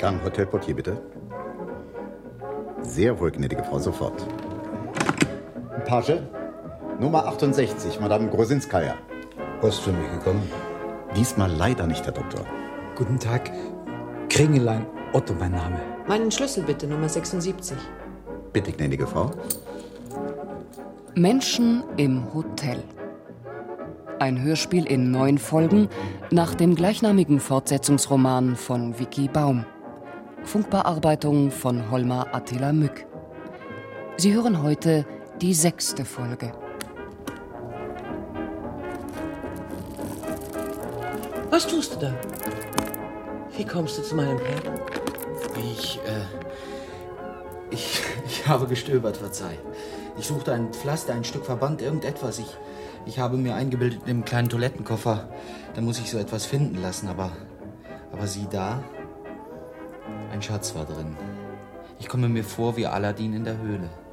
Gang Hotelportier, bitte. Sehr wohl, gnädige Frau, sofort. Page, Nummer 68, Madame Grosinskaya. Post für mich gekommen? Diesmal leider nicht, Herr Doktor. Guten Tag. Kringelein Otto, mein Name. Meinen Schlüssel bitte, Nummer 76. Bitte, gnädige Frau. Menschen im Hotel. Ein Hörspiel in 9 Folgen nach dem gleichnamigen Fortsetzungsroman von Vicky Baum. Funkbearbeitung von Holmar Attila Mück. Sie hören heute die 6. Folge. Was tust du da? Wie kommst du zu meinem Herd? Ich habe gestöbert, verzeih. Ich suchte ein Pflaster, ein Stück Verband, irgendetwas. Ich habe mir eingebildet, im kleinen Toilettenkoffer, da muss ich so etwas finden lassen, aber sieh da, ein Schatz war drin. Ich komme mir vor wie Aladdin in der Höhle.